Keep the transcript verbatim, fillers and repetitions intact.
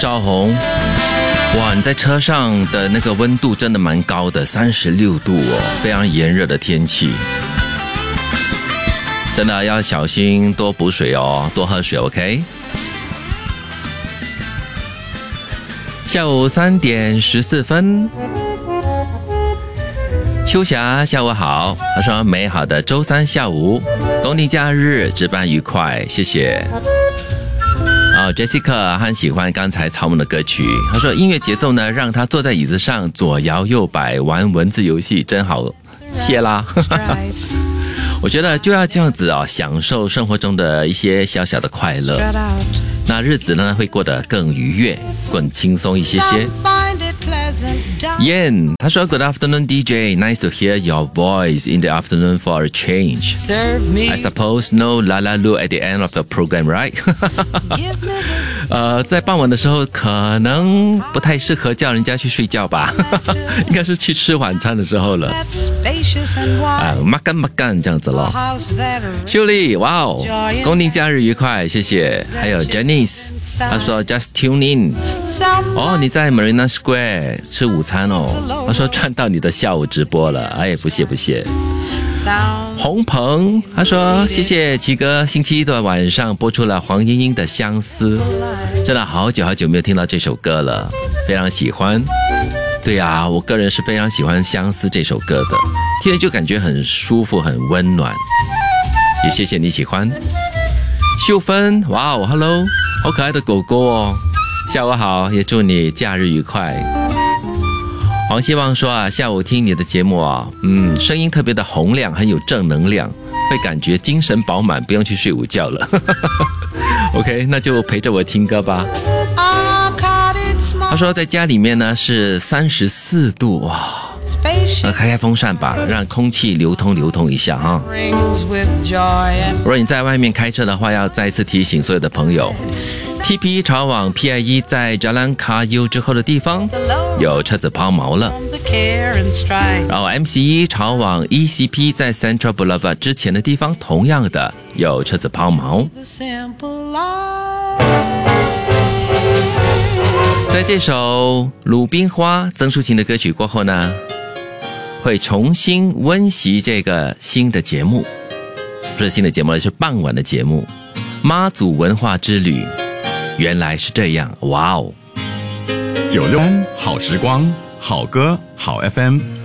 赵红，哇，你在车上的那个温度真的蛮高的，三十六度哦，非常炎热的天气，真的要小心，多补水哦，多喝水 ，OK。下午三点十四分，秋霞，下午好。他说美好的周三下午，公定假日，值班愉快，谢谢。哦 Jessica 很喜欢刚才草蜢的歌曲，他说音乐节奏呢，让他坐在椅子上左摇右摆，玩文字游戏，真好，谢啦。我觉得就要这样子哦，享受生活中的一些小小的快乐，那日子呢会过得更愉悦，更轻松一些些。Yen 他说 Good afternoon D J, nice to hear your voice in the afternoon for a change. I suppose no la la lu at the end of the program, right? 呃，在傍晚的时候可能不太适合叫人家去睡觉吧，应该是去吃晚餐的时候了。啊，马干马干这样子咯。秀丽，哇哦，公定假日愉快，谢谢。还有 Janice， 他说 Just tune in。哦，你在 Marina Square 吃午餐哦。他说赚到你的下午直播了，哎，不谢不谢。洪鹏他说谢谢奇哥，星期一的晚上播出了黄莺莺的相思，真的好久好久没有听到这首歌了，非常喜欢。对啊，我个人是非常喜欢相思这首歌的，听了就感觉很舒服很温暖，也谢谢你喜欢。秀芬，哇哦 Hello， 好可爱的狗狗哦，下午好，也祝你假日愉快。黄希望说啊，下午听你的节目啊，嗯，声音特别的洪亮，很有正能量，会感觉精神饱满，不用去睡午觉了。OK， 那就陪着我听歌吧。他说在家里面呢是三十四度，哇，呃，开开风扇吧，让空气流通流通一下哈。如果你在外面开车的话，要再次提醒所有的朋友。T P 潮往 P I E 在 Jalan Kayu 之后的地方有车子抛锚了，然后 M C E 潮往 E C P 在 Central Boulevard 之前的地方同样的有车子抛锚。在这首鲁冰花曾淑琴的歌曲过后呢，会重新温习这个新的节目，不是新的节目，是傍晚的节目，妈祖文化之旅。原来是这样，哇哦！ 九六好时光，好歌好 F M。